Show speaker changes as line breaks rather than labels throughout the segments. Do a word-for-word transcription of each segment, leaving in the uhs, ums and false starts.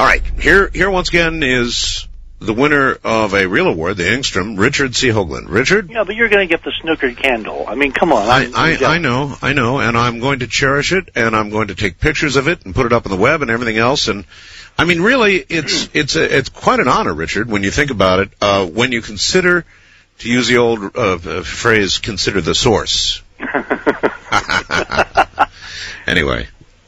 All right, here here once again is the winner of a real award, the Engstrom, Richard C. Hoagland. Richard?
Yeah, but you're going to get the snookered candle. I mean, come on.
I, I, I know, I know, and I'm going to cherish it, and I'm going to take pictures of it and put it up on the web and everything else. And I mean, really, it's it's a, it's quite an honor, Richard, when you think about it. Uh, when you consider, to use the old uh, phrase, consider the source. Anyway.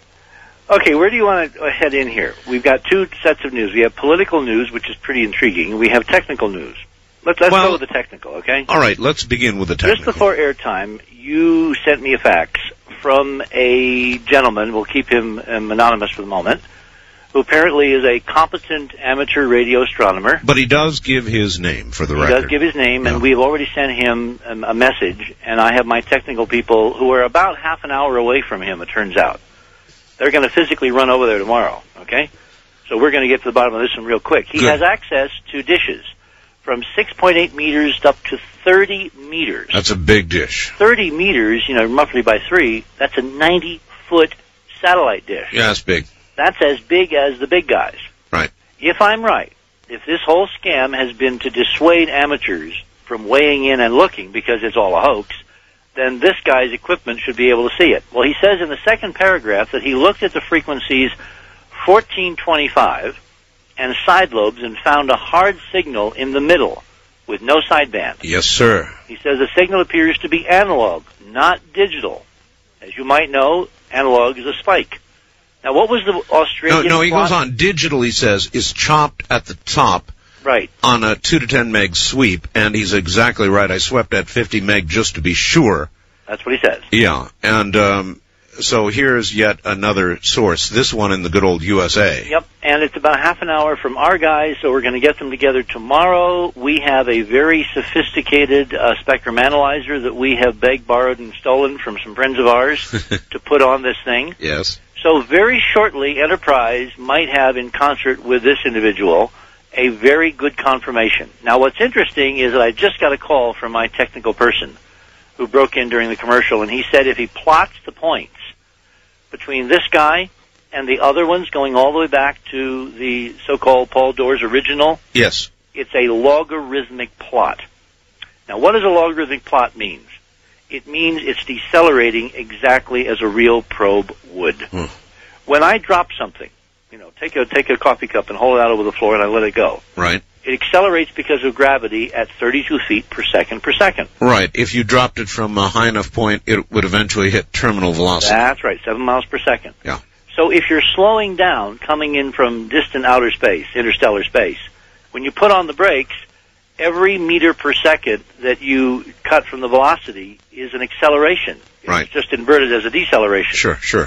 Okay, where do you want to head in here? We've got two sets of news. We have political news, which is pretty intriguing. We have technical news. Let's, let's
well,
go with the technical, okay?
All right, let's begin with the technical.
Just before airtime, you sent me a fax from a gentleman, we'll keep him um, anonymous for the moment, who apparently is a competent amateur radio astronomer.
But he does give his name, for the
he
record.
He does give his name,
yeah.
and we've already sent him um, a message, and I have my technical people who are about half an hour away from him, it turns out. They're going to physically run over there tomorrow, okay? So we're going to get to the bottom of this one real quick. He
Good.
has access to dishes from six point eight meters up to thirty meters.
That's a big dish.
thirty meters, you know, roughly by three, that's a ninety-foot satellite dish.
Yeah, that's big.
That's as big as the big guys.
Right.
If I'm right, if this whole scam has been to dissuade amateurs from weighing in and looking because it's all a hoax, then this guy's equipment should be able to see it. Well, he says in the second paragraph that he looked at the frequencies fourteen twenty-five and side lobes and found a hard signal in the middle with no sideband.
Yes, sir.
He says the signal appears to be analog, not digital. As you might know, analog is a spike. Now, what was the Australian
No, no, he
plot?
goes on. Digital, he says, is chopped at the top.
Right.
On a two to ten meg sweep, and he's exactly right. I swept at fifty meg just to be sure.
That's what he says.
Yeah, and um, so here's yet another source, this one in the good old U S A.
Yep, and it's about half an hour from our guys, so we're going to get them together tomorrow. We have a very sophisticated uh, spectrum analyzer that we have begged, borrowed, and stolen from some friends of ours to put on this thing.
Yes.
So very shortly, Enterprise might have, in concert with this individual, a very good confirmation. Now, what's interesting is that I just got a call from my technical person who broke in during the commercial, and he said if he plots the points between this guy and the other ones going all the way back to the so-called Paul Doors original,
yes,
it's a logarithmic plot. Now, what does a logarithmic plot mean? It means it's decelerating exactly as a real probe would.
Hmm.
When I drop something, you know, take a take a coffee cup and hold it out over the floor and I let it go.
Right.
It accelerates because of gravity at thirty-two feet per second per second.
Right. If you dropped it from a high enough point, it would eventually hit terminal velocity.
That's right, seven miles per second.
Yeah.
So if you're slowing down, coming in from distant outer space, interstellar space, when you put on the brakes, every meter per second that you cut from the velocity is an acceleration.
Right.
It's just inverted as a deceleration.
Sure, sure.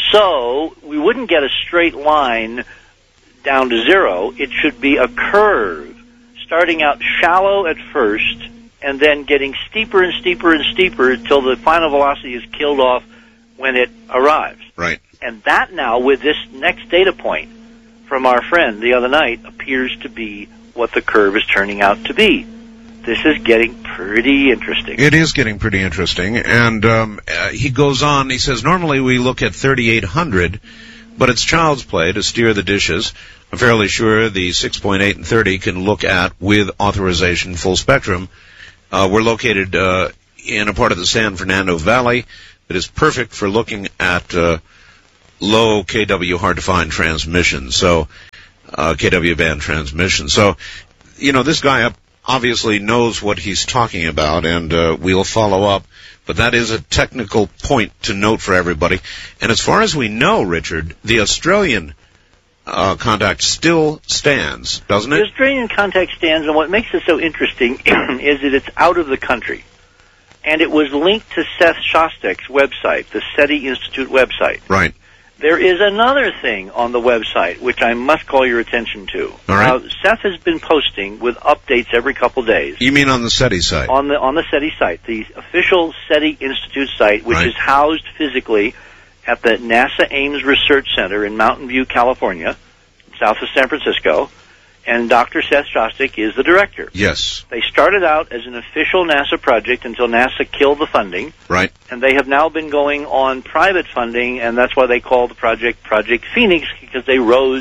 So we wouldn't get a straight line down to zero. It should be a curve, starting out shallow at first, and then getting steeper and steeper and steeper until the final velocity is killed off when it arrives.
Right.
And that now, with this next data point from our friend the other night, appears to be what the curve is turning out to be. This is getting pretty interesting.
It is getting pretty interesting, and um, uh, he goes on, he says, normally we look at thirty-eight hundred, but it's child's play to steer the dishes. I'm fairly sure the six point eight and thirty can look at, with authorization, full spectrum. Uh, we're located uh, in a part of the San Fernando Valley that is perfect for looking at uh, low K W hard-to-find transmission, so uh, K W band transmission. So, you know, this guy up obviously knows what he's talking about, and uh, we'll follow up. But that is a technical point to note for everybody. And as far as we know, Richard, the Australian uh, contact still stands, doesn't it?
The Australian contact stands, and what makes it so interesting is that it's out of the country. And it was linked to Seth Shostak's website, the SETI Institute website.
Right.
There is another thing on the website which I must call your attention to.
All right.
Now, Seth has been posting with updates every couple days.
You mean on the SETI site?
On the on the SETI site, the official SETI Institute site, which
Right.
is housed physically at the NASA Ames Research Center in Mountain View, California, south of San Francisco, and Doctor Seth Shostak is the director.
Yes.
They started out as an official NASA project until NASA killed the funding.
Right.
And they have now been going on private funding, and that's why they call the project Project Phoenix, because they rose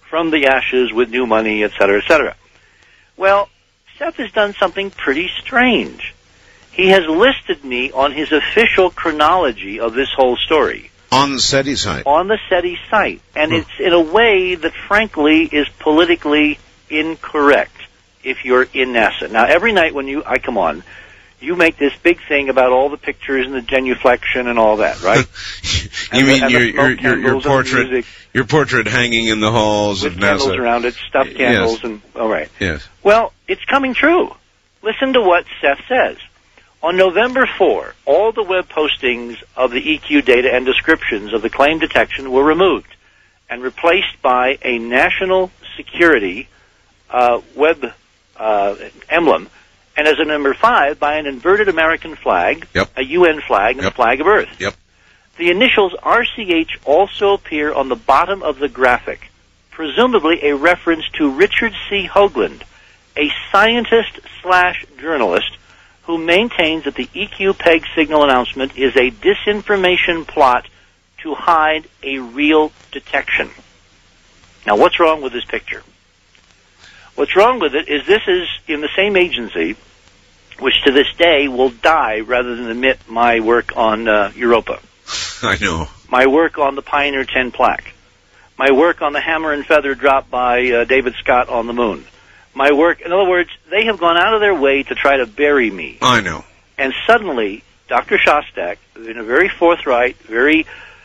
from the ashes with new money, et cetera, et cetera. Well, Seth has done something pretty strange. He has listed me on his official chronology of this whole story.
On the SETI site.
On the SETI site. And
Hmm.
it's in a way that, frankly, is politically incorrect if you're in NASA. Now, every night when you, I come on, you make this big thing about all the pictures and the genuflection and all that, right?
you
and
mean
the,
your,
and
your, your, your
and the
portrait,
music
your portrait hanging in the halls
with
of
candles
NASA.
around it, stuffed candles,
Yes.
and all right.
Yes.
Well, it's coming true. Listen to what Seth says. On November fourth, all the web postings of the E Q data and descriptions of the claim detection were removed and replaced by a national security uh, web uh, emblem, and as a number five, by an inverted American flag,
Yep.
a U N flag, and
Yep.
a flag of Earth.
Yep.
The initials R C H also appear on the bottom of the graphic, presumably a reference to Richard C. Hoagland, a scientist slash journalist who maintains that the E Q PEG signal announcement is a disinformation plot to hide a real detection. Now, what's wrong with this picture? What's wrong with it is this is in the same agency which to this day will die rather than admit my work on uh, Europa,
I know.
my work on the Pioneer ten plaque, my work on the hammer and feather drop by uh, David Scott on the moon, my work, in other words, they have gone out of their way to try to bury me.
I know.
And suddenly, Doctor Shostak, in a very forthright, very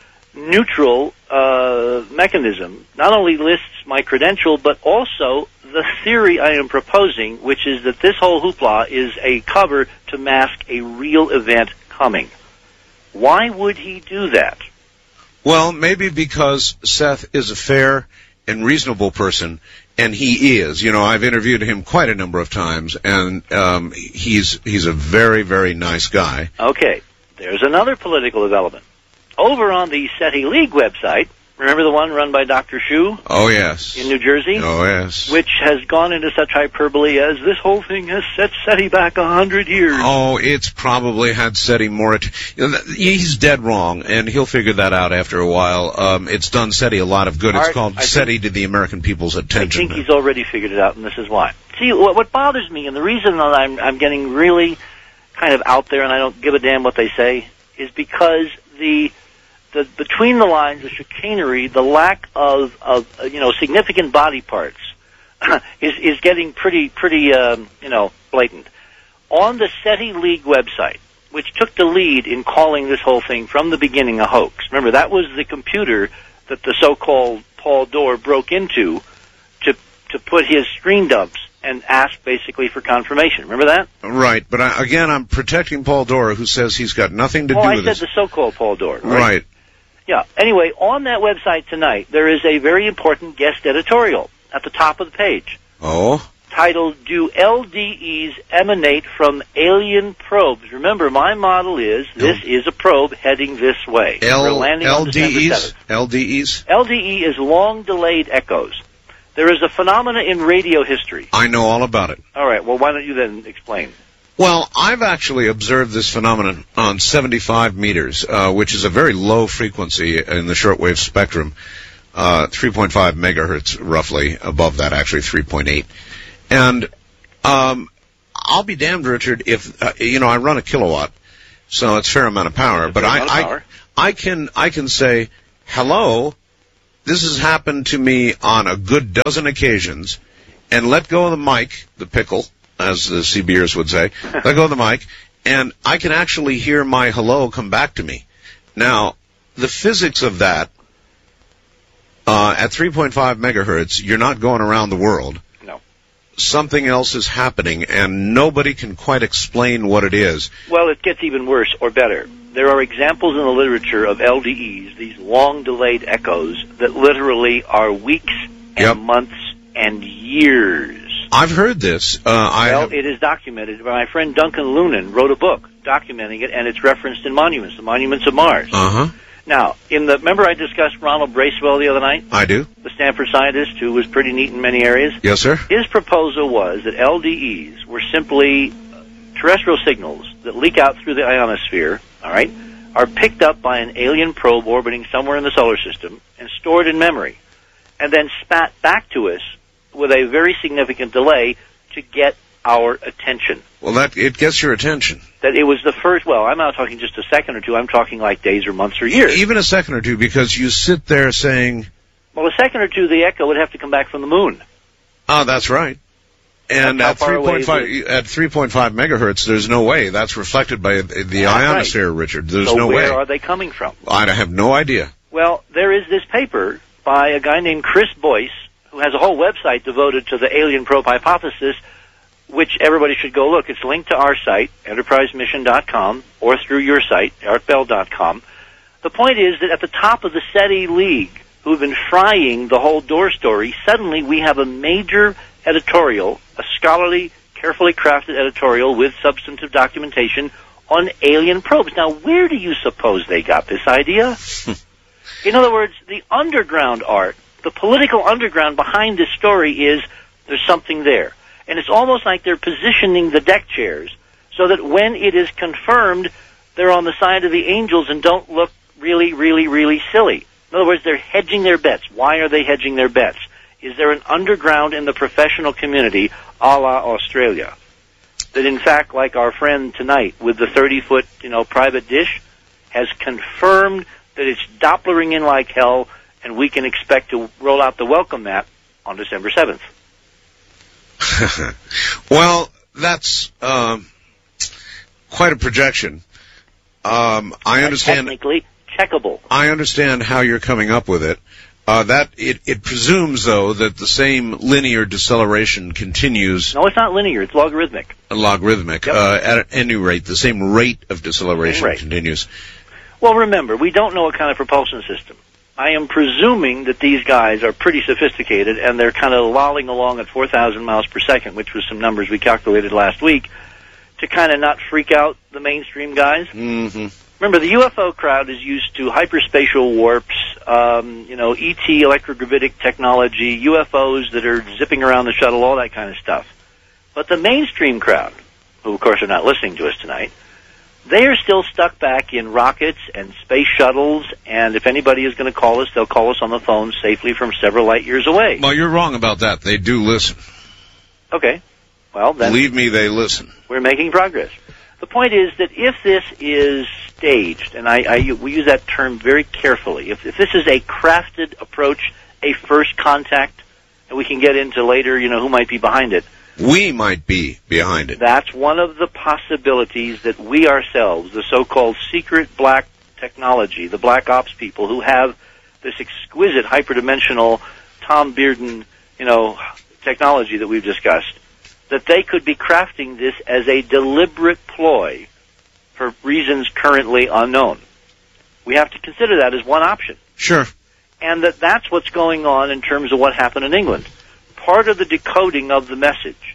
neutral uh, mechanism, not only lists my credential, but also the theory I am proposing, which is that this whole hoopla is a cover to mask a real event coming. Why would he do that?
Well, maybe because Seth is a fair and reasonable person, and he is. You know, I've interviewed him quite a number of times, and um, he's he's a very, very nice guy.
Okay, there's another political development. Over on the SETI League website, remember the one run by Doctor Shu
Oh, yes.
in New Jersey?
Oh, yes.
Which has gone into such hyperbole as this whole thing has set SETI back a hundred years.
Oh, it's probably had SETI more. At- you know, he's dead wrong, and he'll figure that out after a while. Um, it's done SETI a lot of good. It's
Art,
called
I
SETI to the American people's
I
attention.
think he's already figured it out, and this is why. See, what, what bothers me, and the reason that I'm, I'm getting really kind of out there and I don't give a damn what they say, is because the the between the lines, the chicanery, the lack of, of uh, you know, significant body parts is is getting pretty pretty um, you know, blatant. On the SETI League website, which took the lead in calling this whole thing from the beginning a hoax. Remember, that was the computer that the so-called Paul Dorr broke into to to put his screen dumps and ask basically for confirmation. Remember that?
Right, but I, again, I'm protecting Paul Dorr, who says he's got nothing to
Oh,
do
I
with
said
this.
the so-called Paul Dorr. Right?
Right.
Yeah. Anyway, on that website tonight, there is a very important guest editorial at the top of the page
Oh?
titled, Do L D Es Emanate from Alien Probes? Remember, my model is, this is a probe heading this way. We're
L-
landing on December
LDEs?
seventh.
L D Es?
L D E is long-delayed echoes. There is a phenomena in radio history.
I know all about it.
All right, well, why don't you then explain?
Well, I've actually observed this phenomenon on seventy-five meters, uh, which is a very low frequency in the shortwave spectrum, uh, three point five megahertz roughly, above that actually three point eight. And um, I'll be damned, Richard, if, uh, you know, I run a kilowatt, so it's a fair amount of power,
It's a
but
fair
I,
amount of
I,
power.
I can, I can say, hello, this has happened to me on a good dozen occasions, and let go of the mic, the pickle, as the C B ers would say, let go of the mic, and I can actually hear my hello come back to me. Now, the physics of that, uh, at three point five megahertz, you're not going around the world.
No.
Something else is happening, and nobody can quite explain what it is.
Well, it gets even worse or better. There are examples in the literature of L D Es, these long-delayed echoes, that literally are weeks and
Yep.
months and years.
I've heard this. Uh, I
Well,
have,
it is documented. My friend Duncan Lunan wrote a book documenting it, and it's referenced in monuments, the monuments of Mars.
uh-huh,
Now, in the remember I discussed Ronald Bracewell the other night,
I do.
the Stanford scientist who was pretty neat in many areas?
Yes, sir.
His proposal was that L D Es were simply terrestrial signals that leak out through the ionosphere, all right, are picked up by an alien probe orbiting somewhere in the solar system and stored in memory. and then spat back to us with a very significant delay to get our attention.
Well, that it gets your attention.
That it was the first, well, I'm not talking just a second or two, I'm talking like days or months or years.
Even a second or two, because you sit there saying...
Well, a second or two, the echo would have to come back from the moon.
Oh, that's right. And at three point five at three point five megahertz, there's no way that's reflected by the that's ionosphere, right. Richard. There's
so
no
where
way.
Where are they coming from?
I have no idea.
Well, there is this paper by a guy named Chris Boyce, who has a whole website devoted to the alien probe hypothesis, which everybody should go look. It's linked to our site, enterprise mission dot com, or through your site, art bell dot com. The point is that at the top of the SETI League, who've been frying the whole door story, suddenly we have a major editorial, a scholarly, carefully crafted editorial with substantive documentation on alien probes. Now, where do you suppose they got this idea? In other words, the underground art, the political underground behind this story is there's something there. And it's almost like they're positioning the deck chairs so that when it is confirmed, they're on the side of the angels and don't look really, really, really silly. In other words, they're hedging their bets. Why are they hedging their bets? Is there an underground in the professional community, a la Australia, that in fact, like our friend tonight with the thirty-foot, you know, private dish, has confirmed that it's Dopplering in like hell, and we can expect to roll out the welcome mat on December seventh?
Well, that's um, quite a projection. Um, I understand.
Technically checkable.
I understand how you're coming up with it. Uh, that it, it presumes, though, that the same linear deceleration continues.
No, it's not linear. It's logarithmic.
Logarithmic.
Yep.
Uh, at any rate, the same rate of deceleration
rate.
continues.
Well, remember, we don't know what kind of propulsion system. I am presuming that these guys are pretty sophisticated, and they're kind of lolling along at four thousand miles per second, which was some numbers we calculated last week, to kind of not freak out the mainstream guys.
Mm-hmm.
Remember, the U F O crowd is used to hyperspatial warps, um, you know, E T electrogravitic technology, U F Os that are zipping around the shuttle, all that kind of stuff. But the mainstream crowd, who of course are not listening to us tonight, they are still stuck back in rockets and space shuttles, and if anybody is going to call us, they'll call us on the phone safely from several light years away.
Well, you're wrong about that. They do listen.
Okay. Well, then...
Believe me, they listen.
We're making progress. The point is that if this is staged, and I, I we use that term very carefully, if, if this is a crafted approach, a first contact, and we can get into later, you know, who might be behind it.
We might be behind it.
That's one of the possibilities that we ourselves, the so-called secret black technology, the black ops people who have this exquisite hyperdimensional Tom Bearden, you know, technology that we've discussed, that they could be crafting this as a deliberate ploy for reasons currently unknown. We have to consider that as one option.
Sure.
And that that's what's going on in terms of what happened in England. Part of the decoding of the message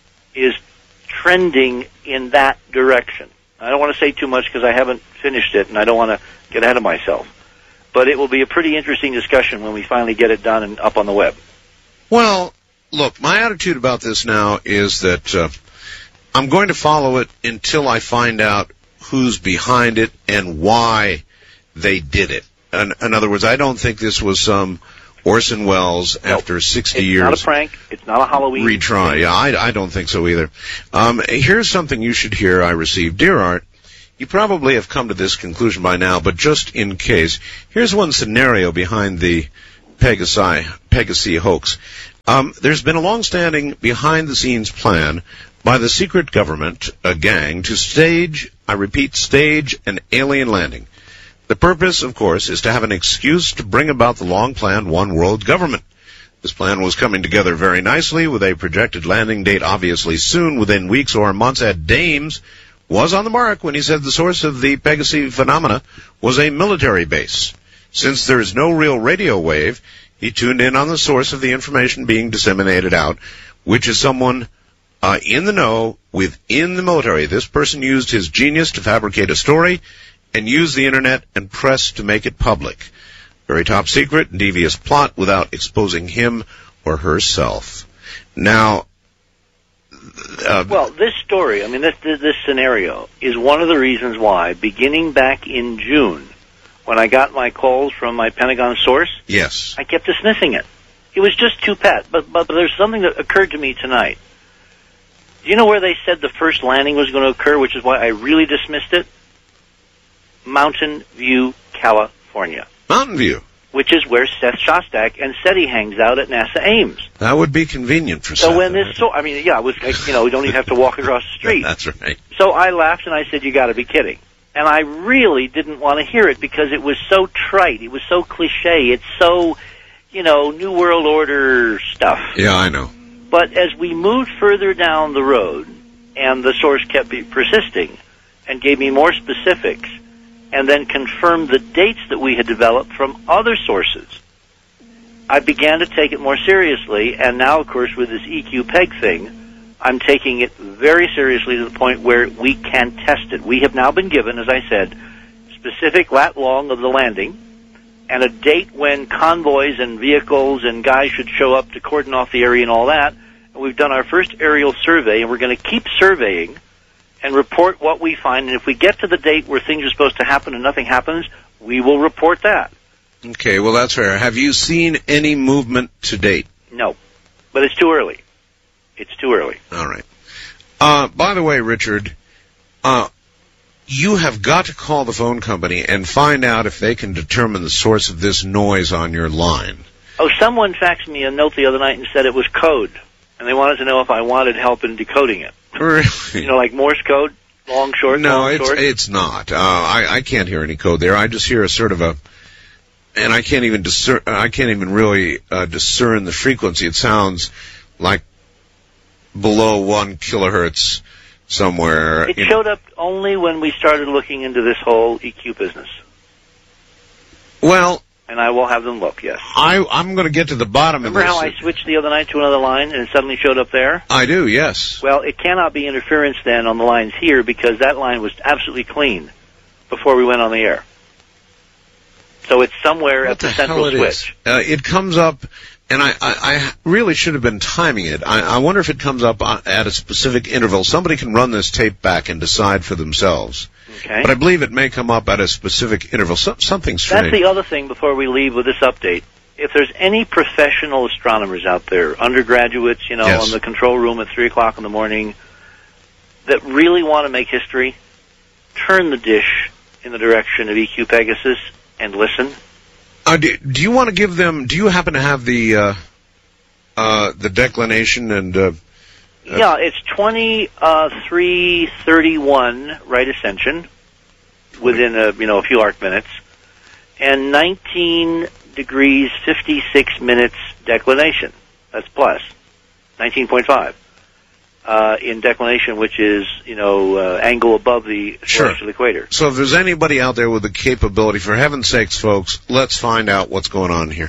is trending in that direction. I don't want to say too much because I haven't finished it and I don't want to get ahead of myself. But it will be a pretty interesting discussion when we finally get it done and up on the web.
Well, look, my attitude about this now is that uh, I'm going to follow it until I find out who's behind it and why they did it. In, in other words, I don't think this was some Orson Welles
nope.
after sixty
it's
years.
It's not a prank. It's not a Halloween.
Retry. Yeah, I, I don't think so either. Um, here's something you should hear I received. Dear Art, you probably have come to this conclusion by now, but just in case, here's one scenario behind the Pegasi, Pegasi hoax. Um, there's been a long-standing behind-the-scenes plan by the secret government, a gang, to stage, I repeat, stage an alien landing. The purpose, of course, is to have an excuse to bring about the long-planned one-world government. This plan was coming together very nicely, with a projected landing date obviously soon, within weeks or months. Ed Dames was on the mark when he said the source of the Pegasi phenomena was a military base. Since there is no real radio wave, he tuned in on the source of the information being disseminated out, which is someone uh, in the know within the military. This person used his genius to fabricate a story and use the internet and press to make it public. Very top secret and devious plot without exposing him or herself. Now, uh,
well, this story, I mean, this, this this scenario is one of the reasons why, beginning back in June, when I got my calls from my Pentagon source,
yes,
I kept dismissing it. It was just too pat. But, but, but there's something that occurred to me tonight. Do you know where they said the first landing was going to occur, which is why I really dismissed it? Mountain View, California.
Mountain View.
Which is where Seth Shostak and SETI hangs out at NASA Ames.
That would be convenient for
so
Seth.
So when this, so, I mean, yeah, it was like, you know, we don't even have to walk across the street.
That's right.
So I laughed and I said, you got to be kidding. And I really didn't want to hear it because it was so trite. It was so cliche. It's so, you know, New World Order stuff.
Yeah, I know.
But as we moved further down the road, and the source kept persisting and gave me more specifics, and then confirmed the dates that we had developed from other sources, I began to take it more seriously, and now, of course, with this E Q PEG thing, I'm taking it very seriously to the point where we can test it. We have now been given, as I said, specific lat long of the landing, and a date when convoys and vehicles and guys should show up to cordon off the area and all that. And we've done our first aerial survey, and we're going to keep surveying and report what we find. And if we get to the date where things are supposed to happen and nothing happens, we will report that.
Okay, well, that's fair. Have you seen any movement to date?
No, but it's too early. It's too early.
All right. Uh, by the way, Richard, uh, you have got to call the phone company and find out if they can determine the source of this noise on your line.
Oh, someone faxed me a note the other night and said it was code, and they wanted to know if I wanted help in decoding it.
Really?
You know, like Morse code, long, short,
no,
long,
it's,
short?
No, it's not. Uh, I, I can't hear any code there. I just hear a sort of a, and I can't even discern, I can't even really uh, discern the frequency. It sounds like below one kilohertz somewhere.
It showed up only when we started looking into this whole E Q business.
Well,
and I will have them look, yes.
I, I'm going to get to the bottom
Remember
of this.
Remember how I switched the other night to another line and it suddenly showed up there?
I do, yes.
Well, it cannot be interference then on the lines here because that line was absolutely clean before we went on the air. So it's somewhere
what
at the,
the
central
hell it
switch.
Is? Uh, it comes up, and I, I, I really should have been timing it. I, I wonder if it comes up at a specific interval. Somebody can run this tape back and decide for themselves.
Okay.
But I believe it may come up at a specific interval. So, something strange.
That's the other thing before we leave with this update. If there's any professional astronomers out there, undergraduates, you know,
yes.
in the control room at three o'clock in the morning, that really want to make history, turn the dish in the direction of E Q Pegasus and listen.
Uh, do, do you want to give them, do you happen to have the, uh, uh, the declination and, uh,
Yeah, it's twenty-three thirty-one right ascension within a, you know, a few arc minutes, and nineteen degrees fifty-six minutes declination. That's plus nineteen point five uh, in declination, which is, you know, uh, angle above the celestial
sure.
equator.
So if there's anybody out there with the capability, for heaven's sakes, folks, let's find out what's going on here.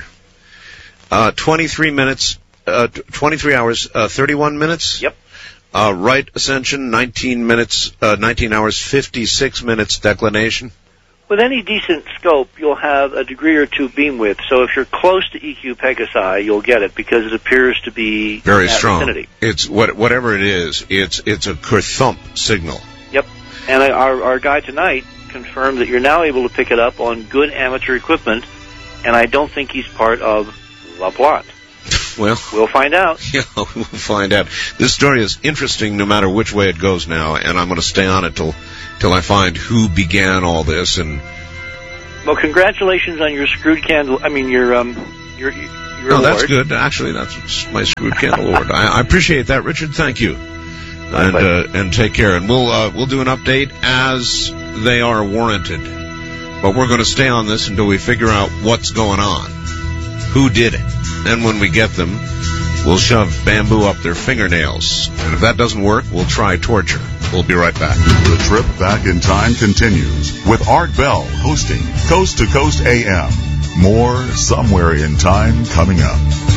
Uh, twenty-three minutes. Uh, twenty-three hours, uh, thirty-one minutes?
Yep.
Uh, right ascension, nineteen minutes, uh, nineteen hours, fifty-six minutes declination?
With any decent scope, you'll have a degree or two beam width, so if you're close to E Q Pegasi, you'll get it, because it appears to be
very
in that
strong.
vicinity.
It's, what, whatever it is, it's, it's a kerthump signal.
Yep. And I, our, our guy tonight confirmed that you're now able to pick it up on good amateur equipment, and I don't think he's part of the plot.
Well,
we'll find out.
Yeah, we'll find out. This story is interesting no matter which way it goes now, and I'm going to stay on it till till I find who began all this. And
well, congratulations on your screwed candle. I mean, your um, your your
oh,
award.
That's good. Actually, that's my screwed candle award. I, I appreciate that, Richard. Thank you, and uh, and take care. And we'll uh, we'll do an update as they are warranted. But we're going to stay on this until we figure out what's going on, who did it. Then when we get them, we'll shove bamboo up their fingernails. And if that doesn't work, we'll try torture. We'll be right back.
The trip back in time continues with Art Bell hosting Coast to Coast A M. More Somewhere in Time coming up.